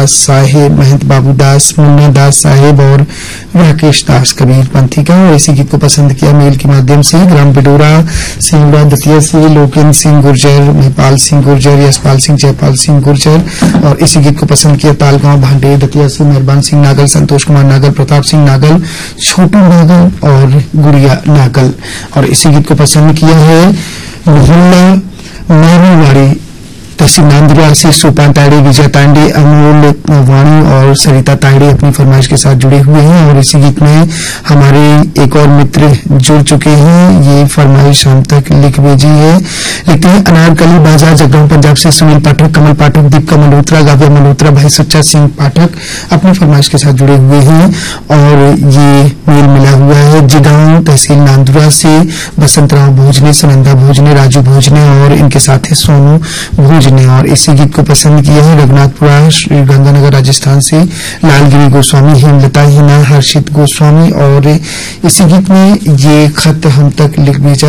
दास साहेब, महंत बाबू दास, मुन्ना दास साहेब और राकेश दास कबीर पंथी का। और इसी गीत को पसंद किया मेल के माध्यम से ग्राम बिडोरा सिंगड़ा दतिया से लोकेंद्र सिंह गुर्जर, महिपाल सिंह गुर्जर, यशपाल सिंह, जयपाल सिंह गुर्जर। और इसी गीत को पसंद किया तालगांव भांडे दतिया से मेहरबान सिंह नागल, संतोष कुमार नागल, प्रताप सिंह नागल, छोटू नागल और गुड़िया नागल। और इसी गीत को पसंद किया है मोहल्ला मारूवाड़ी तहसील नांदुरा से सोपान तायड़े, विजय तांडे, अमोल वाणी और सरिता तायड़े अपनी फरमाइश के साथ जुड़े हुए हैं। और इसी गीत में हमारे एक और मित्र जुड़ चुके हैं, ये फरमाइश हम तक लिख भेजी है। लिखते हैं अनारकली बाजार जगरांव पंजाब से सुनील पाठक, कमल पाठक, दीपिका मल्होत्रा, गाव्या मल्होत्रा, भाई सच्चा सिंह पाठक अपनी फरमाइश के साथ जुड़े हुए हैं। और ये मेल मिला हुआ है जिगांव तहसील नांदुरा से बसंतराव भोजने, सुनंदा भोजने, राजू भोजने और इनके साथ है सोनू भोजने। और इसी गीत को पसंद किया है रघुनाथपुरा श्री गंगानगर राजस्थान से लालगिरी गोस्वामी, हेमलता हिना, हर्षित गोस्वामी। और इसी गीत में ये खत हम तक लिख भेजा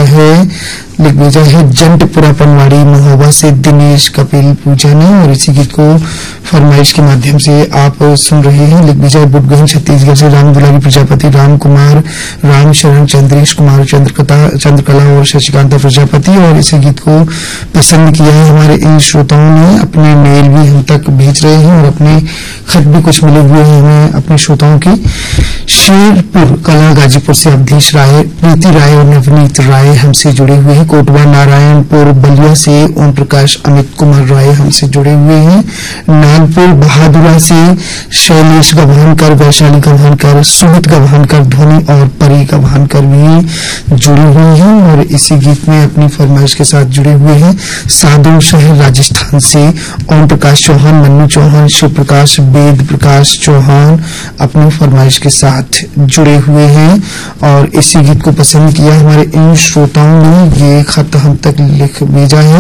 है जंटपुरा पनवाड़ी महोबा से दिनेश कपिल पूजा ने। और इसी गीत को फरमाइश के माध्यम से आप सुन रहे हैं। लिख भेजा है बुटगहन छत्तीसगढ़ से राम दुलारी प्रजापति, राम कुमार, राम शरण, चंद्रेश कुमार, चंद्रकला और शशिकांता प्रजापति। और इसी गीत को पसंद किया है हमारे इन श्रोताओं ने, अपने मेल भी हम तक भेज रहे हैं और अपने खत भी कुछ मिले हुए हैं हमें अपने श्रोताओं के। शेरपुर कला गाजीपुर से अवधेश राय, प्रीति राय और नवनीत राय हमसे जुड़े हुए हैं। कोटवा नारायणपुर बलिया से ओम प्रकाश अमित कुमार राय हमसे जुड़े हुए हैं। नागपुर बहादुरा से शैलेश गभानकर, वैशाली गभानकर, सुमित गभानकर, ध्वनि और परी गभानकर भी जुड़े हुए हैं। और इसी गीत में अपनी फरमाइश के साथ जुड़े हुए हैं सादुल शहर राजस्थान से ओम प्रकाश चौहान, मन्नू चौहान, शिव प्रकाश, वेद प्रकाश चौहान अपनी फरमाइश के साथ जुड़े हुए हैं। और इसी गीत को पसंद किया हमारे इन श्रोताओं ने, ये खत हम तक लिख भेजा है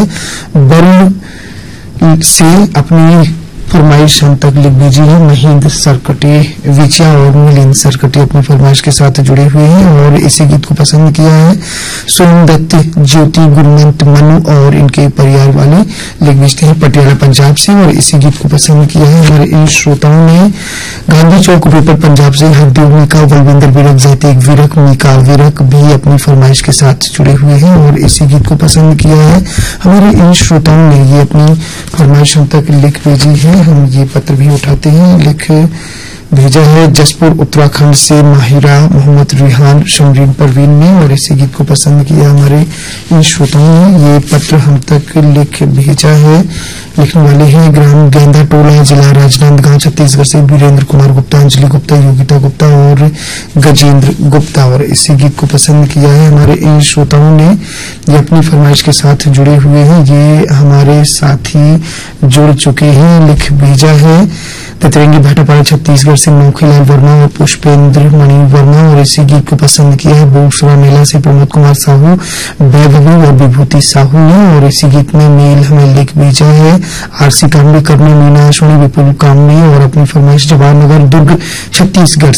वरुण से अपनी फरमाइश हम तक लिख भेजी है। महेंद्र सरकटे, विजया और मिलिंद सरकटे अपनी फरमाइश के साथ जुड़े हुए हैं। और इसी गीत को पसंद किया है सोम दत्त, ज्योति, गुरमंत, मनु और इनके परिवार वाले लिख भेजते हैं पटियाला पंजाब से। और इसी गीत को पसंद किया है हमारे इन श्रोताओं ने गांधी चौक रोपर पंजाब से हरदेव मीका, बलविंदर विरक, जैतिक विरक, मीका विरक भी अपनी फरमाइश के साथ जुड़े हुए हैं। और इसी गीत को पसंद किया है हमारे इन श्रोताओं ने, ये अपनी फरमाइश हम तक लिख भेजी है। हम ये पत्र भी उठाते हैं। लिख भेजा है जसपुर उत्तराखंड से माहिरा, मोहम्मद रिहान, शमरीन परवीन ने। और इसी गीत को पसंद किया हमारे इन श्रोताओं ने, ये पत्र हम तक लिख भेजा है। लिखने वाले हैं ग्राम गेंदा टोला, जिला राजनांदगांव, छत्तीसगढ़ से वीरेंद्र कुमार गुप्ता, अंजलि गुप्ता, योगिता गुप्ता और गजेंद्र गुप्ता। और इसी गीत को पसंद किया है हमारे इन श्रोताओं ने, ये अपनी फरमाइश के साथ जुड़े हुए हैं। ये हमारे साथी जुड़ चुके हैं। लिख भेजा है ततरंगी भाटापाड़ा छत्तीसगढ़ से मोखीलाल वर्मा और पुष्पेंद्र मणि वर्मा। और इसी गीत को पसंद किया है बोटसरा मेला से प्रमोद कुमार साहू, वैभवी और विभूति साहू ने। और इसी गीत में मेल हमें लिख भेजा है आरसी कामड़ी, करनी, मीना, सोनी, विपुल कामड़ी और अपनी फरमाइश जवाहरनगर दुर्ग छत्तीसगढ़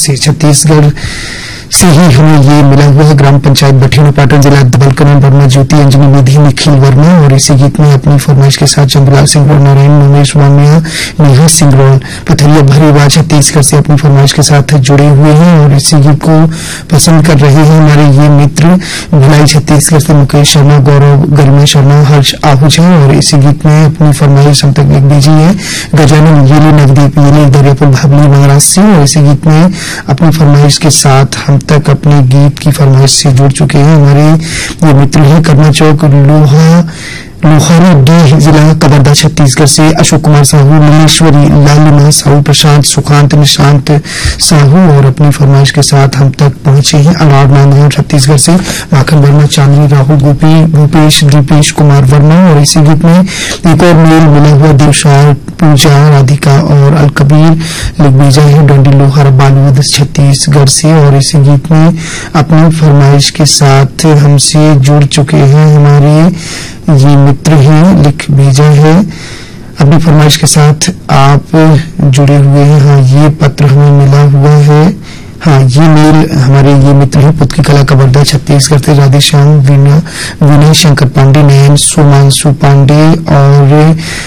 से ही हमें ये मिला हुआ है। ग्राम पंचायत बठेना पाटन, जिला दबलकरण, वर्मा ज्योति, अंजनी निधि, निखिल वर्मा। और इसी गीत में अपनी फरमाइश के साथ चंद्रलाल सिंह, नारायण, उमेश वामिया, नेहा सिंह, पथरिया भरीवा छत्तीसगढ़ से अपनी फरमाइश के साथ जुड़े हुए हैं। और इसी गीत को पसंद कर रहे हैं हमारे ये मित्र भिलाई छत्तीसगढ़ से मुकेश शर्मा, गौरव, गरिमा शर्मा, हर्ष आहूजा। और इसी गीत में अपनी फरमाइश हम तक लिख भेजी है गजानन येली, नवदीप येली, दरियापुर भाबली महाराज से। और इसी गीत में अपनी फरमाइश के साथ हम तक अपने गीत की फरमाइश से जुड़ चुके हैं हमारे ये मित्र हैं करना चौक, लोहारी डी, जिला कवर्धा छत्तीसगढ़ से अशोक कुमार साहू, नीलेश्वरी, लालिमा साहू, प्रशांत, सुखांत, निशांत साहू। और अपनी फरमाइश के साथ हम तक पहुंचे हैं अनार नांदगांव छत्तीसगढ़ से माखन वर्मा, चांदनी, राहुल, गोपी, भूपेश, दीपेश कुमार वर्मा। और इसी गीत में एक और मेल मिला हुआ दिलशार, पूजा, राधिका और अलकबीर लिख भेजा है डंडी लोहारा बालूद छत्तीसगढ़ से। और इसी गीत में अपनी फरमाइश के साथ हमसे जुड़ चुके हैं हमारे ये मित्र हैं। लिख भेजा है अपनी फरमाइश के साथ आप जुड़े हुए हैं। हाँ, ये पत्र हमें मिला हुआ है। हाँ, ये मेल हमारे ये मित्र हैं पुतकी कला कवर्धा छत्तीसगढ़ से राधेश्याम, विनय शंकर पांडे, नयन, सुमांशु पांडे और